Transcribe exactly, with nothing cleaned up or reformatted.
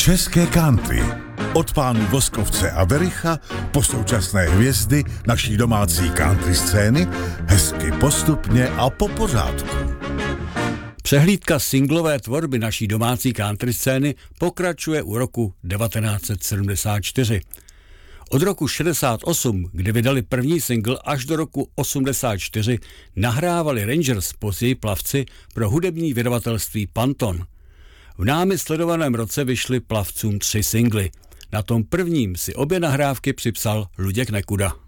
České country. Od pánů Voskovce a Vericha po současné hvězdy naší domácí country scény, hezky postupně a po pořádku. Přehlídka singlové tvorby naší domácí country scény pokračuje u roku devatenáct set sedmdesát čtyři. Od roku šedesát osm, kdy vydali první single, až do roku osmdesát čtyři nahrávali Rangers, později Plavci, pro hudební vydavatelství Panton. V námi sledovaném roce vyšly Plavcům tři singly. Na tom prvním si obě nahrávky připsal Luděk Nekuda.